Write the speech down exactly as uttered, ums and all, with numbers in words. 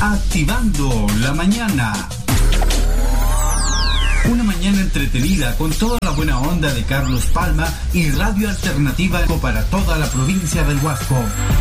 Activando la mañana. Una mañana entretenida con toda la buena onda de Carlos Palma y Radio Alternativa para toda la provincia del Huasco.